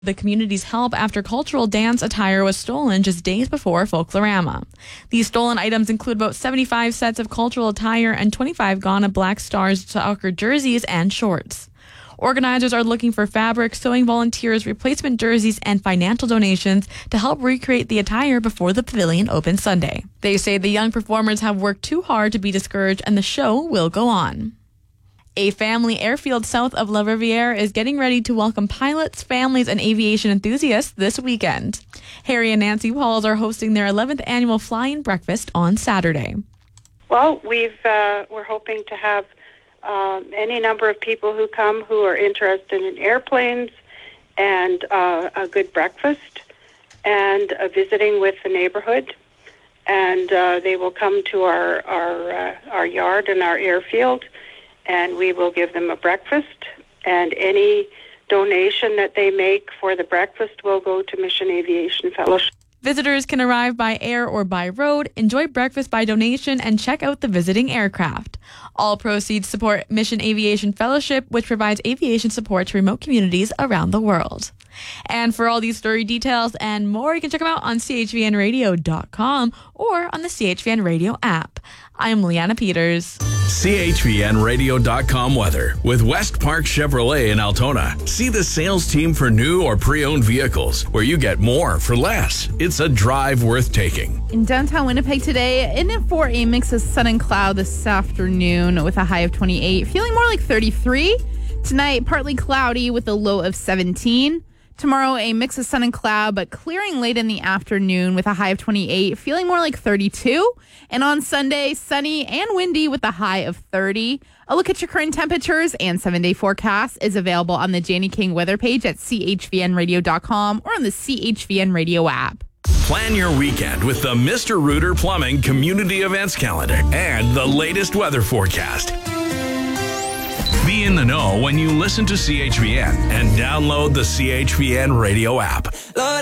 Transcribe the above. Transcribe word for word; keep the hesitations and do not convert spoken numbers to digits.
the community's help after cultural dance attire was stolen just days before Folklorama. These stolen items include about seventy-five sets of cultural attire and twenty-five Ghana Black Stars soccer jerseys and shorts. Organizers are looking for fabric, sewing volunteers, replacement jerseys, and financial donations to help recreate the attire before the pavilion opens Sunday. They say the young performers have worked too hard to be discouraged and the show will go on. A family airfield south of La Riviere is getting ready to welcome pilots, families, and aviation enthusiasts this weekend. Harry and Nancy Pauls are hosting their eleventh annual flying breakfast on Saturday. Well, we've uh, we're hoping to have um, any number of people who come who are interested in airplanes and uh, a good breakfast and uh, visiting with the neighborhood. And uh, they will come to our our uh, our yard and our airfield, and we will give them a breakfast, and any donation that they make for the breakfast will go to Mission Aviation Fellowship. Visitors can arrive by air or by road, enjoy breakfast by donation, and check out the visiting aircraft. All proceeds support Mission Aviation Fellowship, which provides aviation support to remote communities around the world. And for all these story details and more, you can check them out on C H V N radio dot com or on the C H V N Radio app. I'm Leanna Peters. C H V N radio dot com weather with West Park Chevrolet in Altona. See the sales team for new or pre-owned vehicles where you get more for less. It's a drive worth taking. In downtown Winnipeg today, in it for a mix of sun and cloud this afternoon with a high of twenty-eight, feeling more like thirty-three. Tonight, partly cloudy with a low of seventeen. Tomorrow, a mix of sun and cloud, but clearing late in the afternoon with a high of twenty-eight, feeling more like thirty-two. And on Sunday, sunny and windy with a high of thirty. A look at your current temperatures and seven-day forecast is available on the Janie King weather page at C H V N radio dot com or on the C H V N Radio app. Plan your weekend with the Mister Rooter Plumbing Community Events Calendar and the latest weather forecast. Be in the know when you listen to C H V N and download the C H V N Radio app.